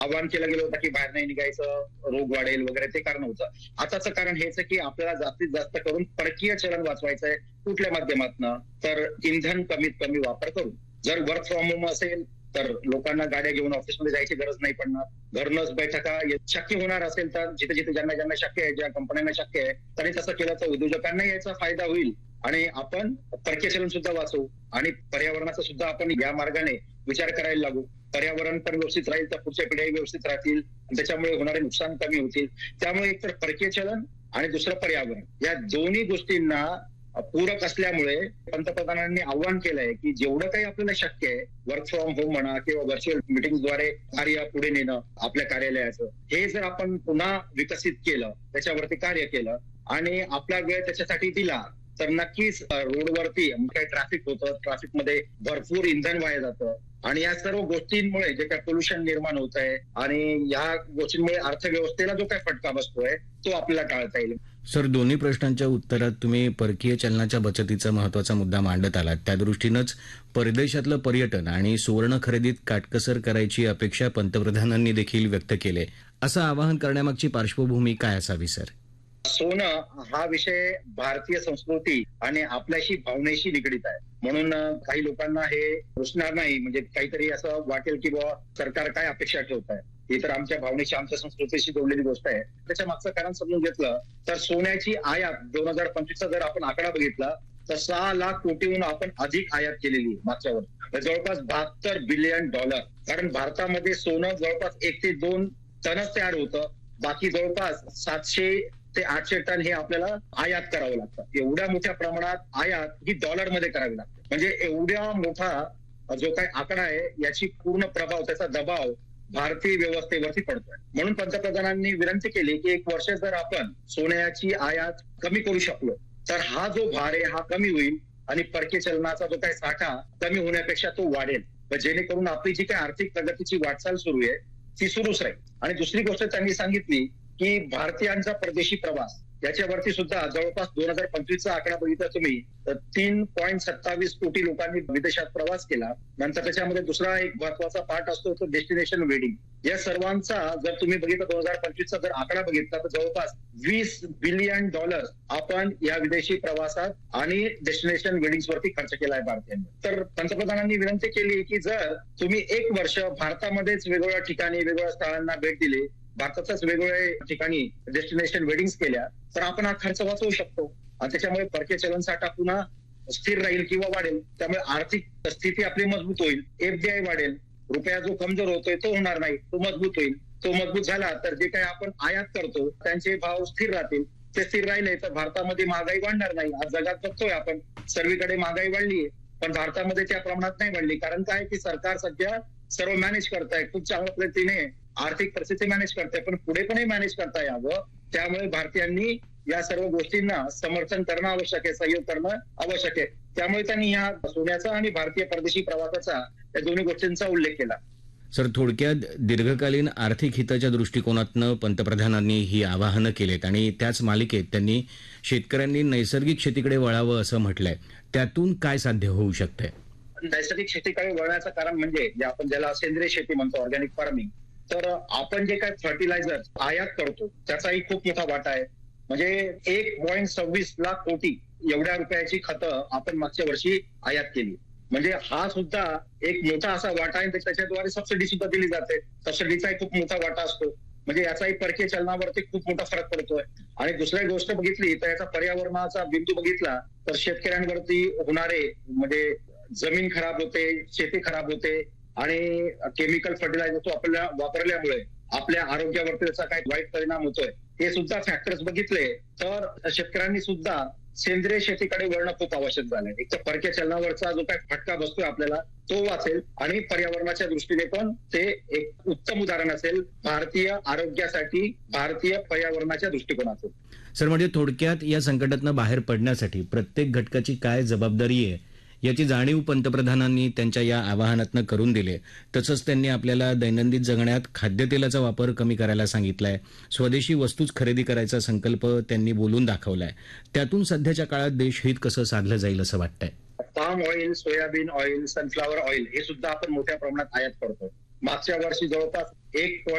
आवाहन केलं गेलं होतं की बाहेर नाही निघायचं, रोग वाढेल वगैरे, ते कारण होतं. आताचं कारण हेच आहे की आपल्याला जास्तीत जास्त करून परकीय चलन वाचवायचंय. कुठल्या माध्यमातनं? तर इंधन कमीत कमी वापर करून. जर वर्क फ्रॉम होम असेल तर लोकांना गाड्या घेऊन ऑफिसमध्ये जायची गरज नाही पडणार. घरूनच बैठका शक्य होणार असेल तर जिथे जिथे ज्यांना ज्यांना शक्य आहे, ज्या कंपन्यांना शक्य आहे त्यांनी तसं केलं तर उद्योजकांना याचा फायदा होईल आणि आपण परकीय चलन सुद्धा वाचवू आणि पर्यावरणाचा सुद्धा आपण या मार्गाने विचार करायला लागू. पर्यावरण पण व्यवस्थित राहील तर पुढच्या पिढ्याही व्यवस्थित राहतील आणि त्याच्यामुळे होणारे नुकसान कमी होतील. त्यामुळे एकतर परकीय चलन आणि दुसरं पर्यावरण, या दोन्ही गोष्टींना पूरक असल्यामुळे पंतप्रधानांनी आव्हान केलंय की जेवढं काही आपल्याला शक्य आहे, वर्क फ्रॉम होम म्हणा किंवा व्हर्च्युअल मिटिंगद्वारे कार्य पुढे नेणं आपल्या कार्यालयाचं, हे जर आपण पुन्हा विकसित केलं, त्याच्यावरती कार्य केलं आणि आपला वेळ त्याच्यासाठी दिला तर नक्कीच रोडवरती काही ट्रॅफिक होतं, ट्रॅफिकमध्ये भरपूर इंधन वाया जातं आणि या सर्व गोष्टींमुळे जे काही पोल्युशन निर्माण होत आहे आणि या गोष्टींमुळे अर्थव्यवस्थेला जो काही फटका बसतोय तो आपल्याला टाळता येईल. सर, दोन्ही प्रश्नांच्या उत्तरात तुम्ही परकीय चलनाच्या बचतीचा महत्वाचा मुद्दा मांडत आलात. त्या दृष्टीनंच परदेशातलं पर्यटन आणि सुवर्ण खरेदीत काटकसर करायची अपेक्षा पंतप्रधानांनी देखील व्यक्त केली. असं आवाहन करण्यामागची पार्श्वभूमी काय असावी सर? सोनं हा विषय भारतीय संस्कृती आणि आपल्याशी भावनेशी निगडीत आहे. म्हणून काही लोकांना हे रुचणार नाही, म्हणजे काहीतरी असं वाटेल की बाबा सरकार काय अपेक्षा ठेवत आहे. ही तर आमच्या भावनेशी, आमच्या संस्कृतीशी जोडलेली गोष्ट आहे. त्याच्या मागचं कारण समजून घेतलं तर सोन्याची आयात 2025चा जर आपण आकडा बघितला तर 6 लाख कोटीहून आपण अधिक आयात केलेली मागच्या वर्षी, जवळपास $72 बिलियन. कारण भारतामध्ये सोनं जवळपास 1 ते 2 टनच तयार होतं. बाकी जवळपास 700 ते 800 टन हे आपल्याला आयात करावं लागतं. एवढ्या मोठ्या प्रमाणात आयात ही डॉलरमध्ये करावी लागते. म्हणजे एवढ्या मोठा जो काही आकडा आहे याची पूर्ण प्रभाव, त्याचा दबाव भारतीय व्यवस्थेवरती पडतोय. म्हणून पंतप्रधानांनी विनंती केली की 1 वर्ष जर आपण सोन्याची आयात कमी करू शकलो तर हा जो भार आहे हा कमी होईल आणि परकीय चलनाचा जो काही साठा कमी होण्यापेक्षा तो वाढेल, जेणेकरून आपली जी काही आर्थिक प्रगतीची वाटचाल सुरू आहे ती सुरूच राहील. आणि दुसरी गोष्ट त्यांनी सांगितली की भारतीयांचा परदेशी प्रवास याच्यावरती सुद्धा जवळपास 2025चा आकडा बघितला तुम्ही तर 3.27 कोटी लोकांनी विदेशात प्रवास केला. नंतर त्याच्यामध्ये दुसरा एक महत्वाचा पार्ट असतो तो डेस्टिनेशन वेडिंग. या सर्वांचा जर तुम्ही बघितलं 2025चा जर आकडा बघितला तर जवळपास $20 बिलियन आपण या विदेशी प्रवासात आणि डेस्टिनेशन वेडिंग्स वरती खर्च केला आहे भारतीयांनी. तर पंतप्रधानांनी विनंती केली की जर तुम्ही 1 वर्ष भारतामध्येच वेगवेगळ्या ठिकाणी वेगवेगळ्या स्थळांना भेट दिली, भारताच्याच वेगवेगळ्या ठिकाणी डेस्टिनेशन वेडिंग्स केल्या तर आपण हा खर्च वाचवू शकतो आणि त्याच्यामुळे परकीय चलन साठा पुन्हा स्थिर राहील किंवा वाढेल. त्यामुळे आर्थिक स्थिती आपली मजबूत होईल, एफडीआय वाढेल, रुपया जो कमजोर होतोय तो होणार नाही, तो मजबूत होईल. तो मजबूत झाला तर जे काही आपण आयात करतो त्यांचे भाव स्थिर राहतील. ते स्थिर राहिले तर भारतामध्ये महागाई वाढणार नाही. आज जगात बघतोय आपण सर्वीकडे महागाई वाढलीये पण भारतामध्ये त्या प्रमाणात नाही वाढली. कारण काय की सरकार सध्या सर्व मॅनेज करताय, खूप चांगल्या पद्धतीने आर्थिक परिस्थिती मॅनेज करताय, पण पुढे पण मॅनेज करता यावं. त्यामुळे भारतीयांनी या सर्व गोष्टींना समर्थन करणं आवश्यक आहे, सहयोग करणं आवश्यक आहे. त्यामुळे त्यांनी या सोन्याचा आणि भारतीय परदेशी प्रवासाचा या दोन्ही गोष्टींचा उल्लेख केला. सर, थोडक्यात दीर्घकालीन आर्थिक हिताच्या दृष्टिकोनातनं पंतप्रधानांनी ही आवाहनं केलेत आणि त्याच मालिकेत त्यांनी शेतकऱ्यांनी नैसर्गिक शेतीकडे वळावं असं म्हटलंय. त्यातून काय साध्य होऊ शकतंय? नैसर्गिक शेतीकडे वळण्याचं कारण म्हणजे जे आपण ज्याला सेंद्रिय शेती म्हणतो, ऑर्गॅनिक फार्मिंग, तर आपण जे काही फर्टिलायझर आयात करतो त्याचाही खूप मोठा वाटा आहे. म्हणजे 1.26 लाख कोटी एवढ्या रुपयाची खतं आपण मागच्या वर्षी आयात केली. म्हणजे हा सुद्धा एक मोठा असा वाटा आहे. त्याच्याद्वारे सबसिडी सुद्धा दिली जाते, सबसिडीचाही खूप मोठा वाटा असतो. म्हणजे याचाही परकीय चलनावरती खूप मोठा फरक पडतोय. आणि दुसरी गोष्ट बघितली तर याचा पर्यावरणाचा बिंदू बघितला तर शेतकऱ्यांवरती होणारे म्हणजे जमीन खराब होते, शेती खराब होते आणि केमिकल फर्टिलायझर तो आपल्याला वापरल्यामुळे आपल्या आरोग्यावरती त्याचा काय वाईट परिणाम होतोय हे सुद्धा फॅक्टर्स बघितले तर शेतकऱ्यांनी सुद्धा सेंद्रिय शेतीकडे वळणं खूप आवश्यक झालंय. एक तर परकीय चलनावरचा जो काय फटका बसतोय आपल्याला तो वाचेल आणि पर्यावरणाच्या दृष्टीने पण ते एक उत्तम उदाहरण असेल भारतीय आरोग्यासाठी, भारतीय पर्यावरणाच्या दृष्टिकोनातून. सर, म्हणजे थोडक्यात या संकटातनं बाहेर पडण्यासाठी प्रत्येक घटकाची काय जबाबदारी आहे याची जाणीव पंतप्रधानांनी त्यांच्या या आवाहनातनं करून दिली. तसंच त्यांनी आपल्याला दैनंदिन जगण्यात खाद्यतेलाचा वापर कमी करायला सांगितलाय. स्वदेशी वस्तूच खरेदी करायचा संकल्प त्यांनी बोलून दाखवलाय. त्यातून सध्याच्या काळात देशहित कसं साधलं जाईल असं वाटतंय? Palm oil, soybean oil, sunflower oil हे सुद्धा आपण मोठ्या प्रमाणात आयात करतो. मागच्या वर्षी जवळपास 1